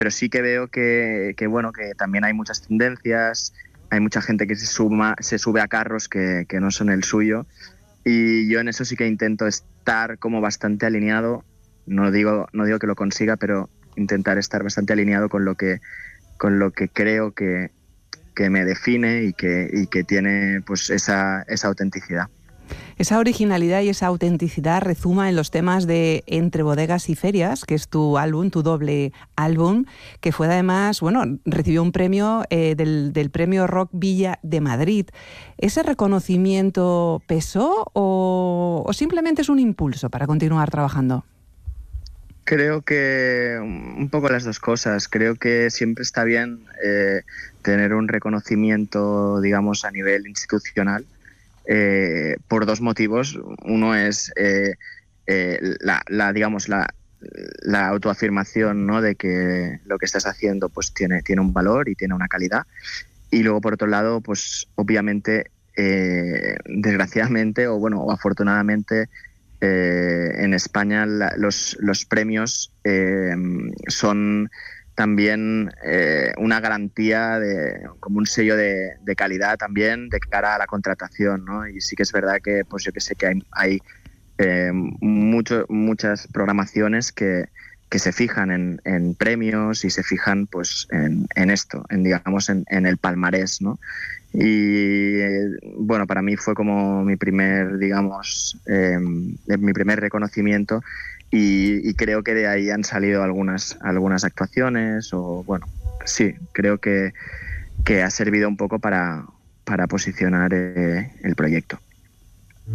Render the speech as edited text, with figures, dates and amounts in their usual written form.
pero sí que veo bueno, que también hay muchas tendencias, hay mucha gente que se sube a carros que no son el suyo, y yo en eso sí que intento estar como bastante alineado. No digo que lo consiga, pero intentar estar bastante alineado con lo que creo que me define y que tiene pues esa autenticidad. Esa originalidad y esa autenticidad rezuma en los temas de Entre bodegas y ferias, que es tu álbum, tu doble álbum, que fue además, bueno, recibió un premio del Premio Rock Villa de Madrid. ¿Ese reconocimiento pesó o simplemente es un impulso para continuar trabajando? Creo que un poco las dos cosas. Creo que siempre está bien tener un reconocimiento, digamos, a nivel institucional, por dos motivos. Uno es digamos, la autoafirmación, ¿no?, de que lo que estás haciendo pues tiene un valor y tiene una calidad. Y luego, por otro lado, pues obviamente, desgraciadamente o afortunadamente, en España los premios son también una garantía, como un sello de calidad también de cara a la contratación, ¿no? Y sí que es verdad que, pues yo que sé, que hay muchas programaciones que se fijan en premios y se fijan pues en esto, digamos, en el palmarés, ¿no? Y bueno, para mí fue como mi primer, digamos, mi primer reconocimiento, y creo que de ahí han salido algunas actuaciones, o bueno, sí, creo que ha servido un poco para posicionar el proyecto.